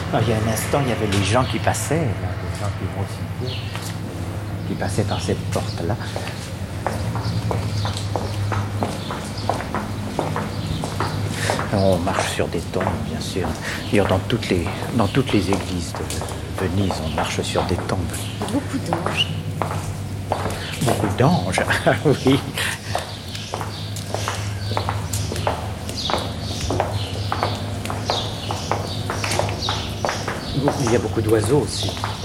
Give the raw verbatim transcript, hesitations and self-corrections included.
Ah, il y a un instant, il y avait les gens qui passaient, là, les gens qui vont au cimetière, qui passaient par cette porte-là. On marche sur des tombes, bien sûr. D'ailleurs, dans toutes les, dans toutes les églises de Venise, on marche sur des tombes. Beaucoup d'anges. Beaucoup d'anges, oui. Il y a beaucoup d'oiseaux aussi.